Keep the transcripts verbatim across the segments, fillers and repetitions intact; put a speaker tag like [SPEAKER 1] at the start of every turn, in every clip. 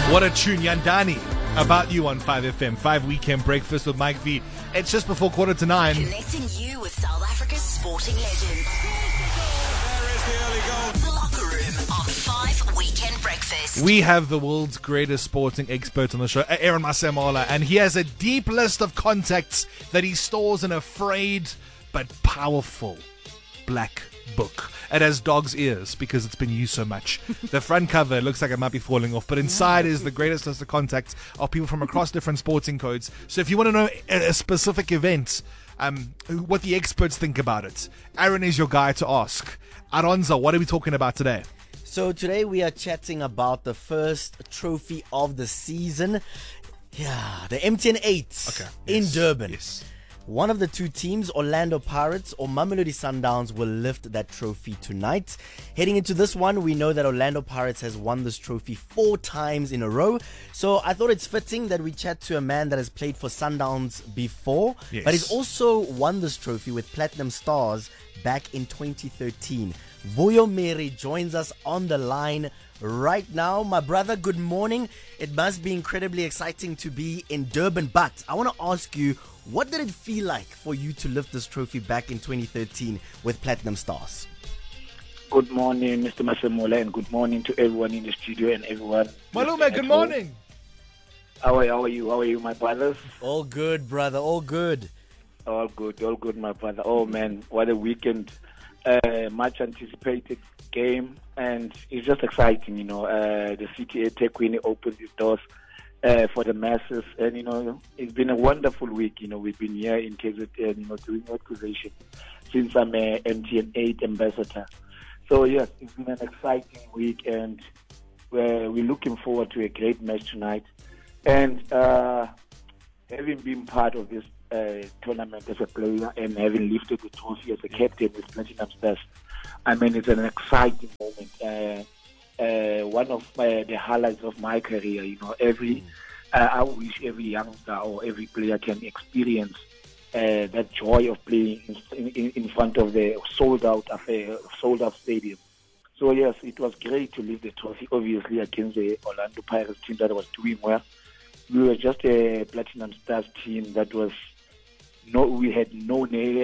[SPEAKER 1] What a tune, Yandani. About You on five F M. five Weekend Breakfast with Mike V. It's just before quarter to nine.
[SPEAKER 2] Connecting you with South Africa's sporting legends.
[SPEAKER 3] There is the early goal.
[SPEAKER 2] The Locker Room on five Weekend Breakfast.
[SPEAKER 1] We have the world's greatest sporting expert on the show, Aaron Masemola, and he has a deep list of contacts that he stores in a frayed but powerful black book. It has dog's ears because it's been used so much. The front cover looks like it might be falling off, but inside is the greatest list of contacts of people from across different sporting codes. So if you want to know a, a specific event, um, what the experts think about it, Aaron is your guy to ask. Aronza, what are we talking about today?
[SPEAKER 4] So today we are chatting about the first trophy of the season. Yeah, the M T N eight
[SPEAKER 1] Okay.
[SPEAKER 4] in
[SPEAKER 1] Yes.
[SPEAKER 4] Durban.
[SPEAKER 1] Yes.
[SPEAKER 4] One of the two teams, Orlando Pirates or Mamelodi Sundowns, will lift that trophy tonight. Heading into this one, we know that Orlando Pirates has won this trophy four times in a row. So I thought it's fitting that we chat to a man that has played for Sundowns before,
[SPEAKER 1] Yes.
[SPEAKER 4] but he's also won this trophy with Platinum Stars back in twenty thirteen. Vuyo Mary joins us on the line right now. My brother, good morning. It must be incredibly exciting to be in Durban, but I want to ask you, what did it feel like for you to lift this trophy back in twenty thirteen with Platinum Stars?
[SPEAKER 5] Good morning, Mister Masemola, and good morning to everyone in the studio and everyone.
[SPEAKER 1] Malume,
[SPEAKER 5] at
[SPEAKER 1] good
[SPEAKER 5] home.
[SPEAKER 1] morning.
[SPEAKER 5] How are, how are you? How are you, my brothers?
[SPEAKER 4] All good, brother, all good.
[SPEAKER 5] All good, all good, my brother. Oh, man, what a weekend. Uh, much anticipated game, and it's just exciting, you know. Uh, the C T A Tekwini opened its doors uh, for the masses, and, you know, it's been a wonderful week. You know, we've been here in K Z N, you know, doing acquisition since I'm a M T N eight ambassador. So, yes, it's been an exciting week, and we're, we're looking forward to a great match tonight. And uh, having been part of this uh, tournament as a player and having lifted the trophy as a captain with Platinum Stars, I mean, it's an exciting moment. Uh, uh, one of uh, the highlights of my career, you know, every, uh, I wish every youngster or every player can experience uh, that joy of playing in, in, in front of the sold-out affair, sold-out stadium. So, yes, it was great to lift the trophy, obviously, against the Orlando Pirates team that was doing well. We were just a Platinum Stars team that was no, we had no, uh,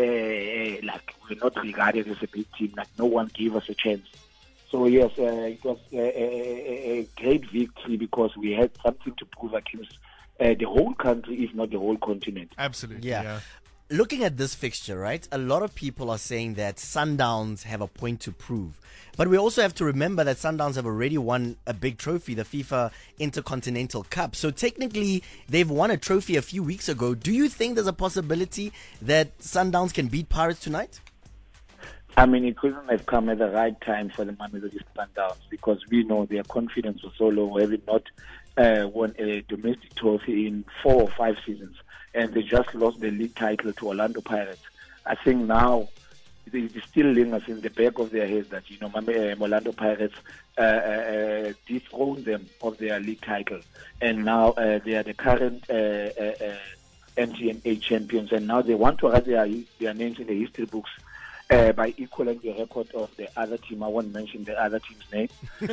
[SPEAKER 5] like, we were not regarded as a big team, like, no one gave us a chance. So, yes, uh, it was a, a, a great victory because we had something to prove against uh, the whole country, if not the whole continent.
[SPEAKER 1] Absolutely.
[SPEAKER 4] Yeah.
[SPEAKER 1] yeah.
[SPEAKER 4] Looking at this fixture, right, a lot of people are saying that Sundowns have a point to prove. But we also have to remember that Sundowns have already won a big trophy, the FIFA Intercontinental Cup. So technically, they've won a trophy a few weeks ago. Do you think there's a possibility that Sundowns can beat Pirates tonight?
[SPEAKER 5] I mean, it couldn't have come at the right time for the Mamelodi Sundowns because we know their confidence was so low, having not uh, won a domestic trophy in four or five seasons. And they just lost the league title to Orlando Pirates. I think now it still lingers in the back of their heads that, you know, Orlando Pirates uh, uh, dethroned them of their league title. And now uh, they are the current uh, uh, uh, M T N eight champions. And now they want to write their, their names in the history books uh, by equaling the record of the other team. I won't mention the other team's name.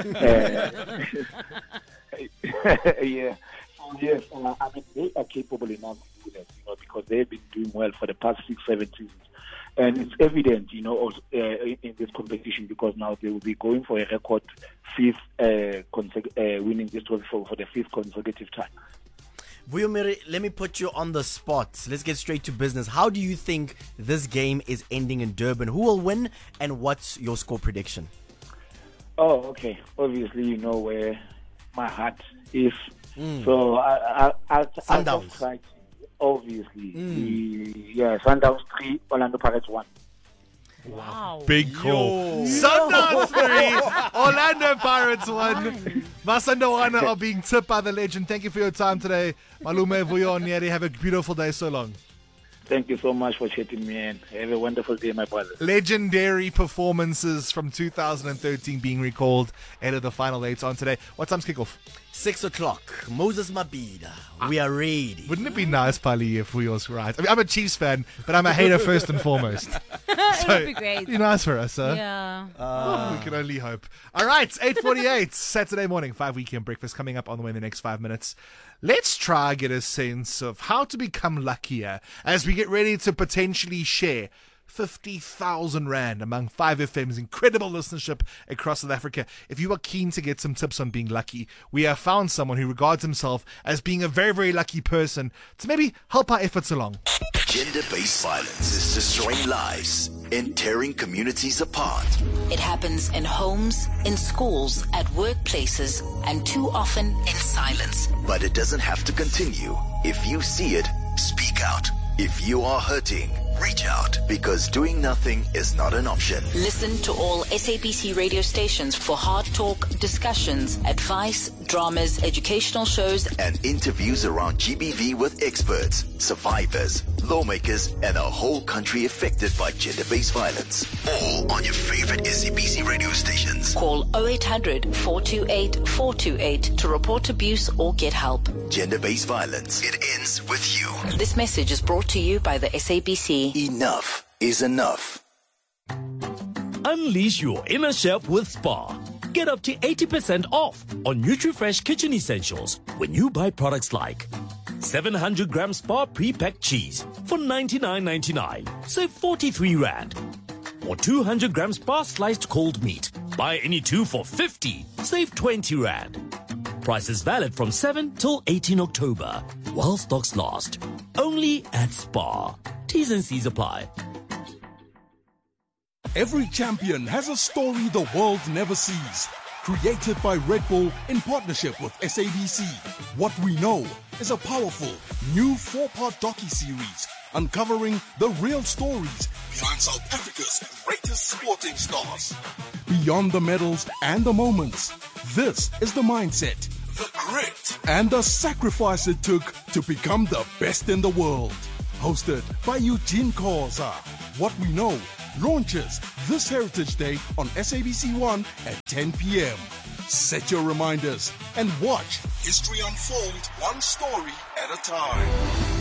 [SPEAKER 5] uh, yeah. So, yes, uh, I mean, they are capable enough to do that, you know, because they've been doing well for the past six, seven seasons. And it's evident, you know, also, uh, in, in this competition because now they will be going for a record fifth, uh, consec- uh, winning this trophy for, for the fifth consecutive time.
[SPEAKER 4] Vuyomiri, let me put you on the spot. Let's get straight to business. How do you think this game is ending in Durban? Who will win and what's your score prediction?
[SPEAKER 5] Oh, okay. Obviously, you know where my heart is. Mm. So I, I, I,
[SPEAKER 4] Sundowns.
[SPEAKER 5] I'll try to, obviously.
[SPEAKER 4] Mm.
[SPEAKER 5] The, yeah, Sundowns three, Orlando Pirates one.
[SPEAKER 1] Wow. Big call. Sundowns three, Orlando Pirates one. Masandawana are being tipped by the legend. Thank you for your time today. Malume Vuyo Nyeri. Have a beautiful day so long.
[SPEAKER 5] Thank you so much for chatting me in. Have a wonderful day, my brother.
[SPEAKER 1] Legendary performances from two thousand thirteen being recalled ahead of the final eight on today. What time's kickoff?
[SPEAKER 4] Six o'clock. Moses Mabhida. We are ready.
[SPEAKER 1] Wouldn't it be nice, Pali, if we was right? I mean, I'm a Chiefs fan, but I'm a hater first and foremost.
[SPEAKER 6] That would be great.
[SPEAKER 1] Be nice for us, huh?
[SPEAKER 6] Yeah.
[SPEAKER 1] Oh, we can only hope. All right, eight forty-eight, Saturday morning, five weekend breakfast coming up on the way in the next five minutes. Let's try get a sense of how to become luckier as we get ready to potentially share fifty thousand Rand among five F M's incredible listenership across South Africa. If you are keen to get some tips on being lucky, we have found someone who regards himself as being a very, very lucky person to maybe help our efforts along.
[SPEAKER 7] Gender-based violence is destroying lives and tearing communities apart.
[SPEAKER 2] It happens in homes, in schools, at workplaces, and too often in silence.
[SPEAKER 7] But it doesn't have to continue. If you see it, speak out. If you are hurting, reach out, because doing nothing is not an option.
[SPEAKER 2] Listen to all S A B C radio stations for hard talk, discussions, advice, dramas, educational shows,
[SPEAKER 7] and interviews around G B V with experts, survivors, lawmakers, and a whole country affected by gender-based violence. All on your favorite S A B C radio stations.
[SPEAKER 2] Call oh eight hundred, four two eight, four two eight to report abuse or get help.
[SPEAKER 7] Gender-based violence. It ends with you.
[SPEAKER 2] This message is brought to you by the S A B C.
[SPEAKER 7] Enough is enough.
[SPEAKER 8] Unleash your inner chef with Spar. Get up to eighty percent off on NutriFresh kitchen essentials when you buy products like seven hundred gram Spar pre-packed cheese for ninety-nine ninety-nine, save forty-three Rand. Or two hundred grams Spar sliced cold meat. Buy any two for fifty, save twenty Rand. Prices valid from seven till eighteen October, while stocks last. Only at Spar. T's and C's apply.
[SPEAKER 9] Every champion has a story the world never sees. Created by Red Bull in partnership with S A B C. What We Know is a powerful new four-part docu-series uncovering the real stories behind South Africa's greatest sporting stars. Beyond the medals and the moments, this is the mindset, the grit, and the sacrifice it took to become the best in the world. Hosted by Eugene Koza. What We Know launches this Heritage Day on S A B C one at ten p.m. Set your reminders and watch history unfold one story at a time.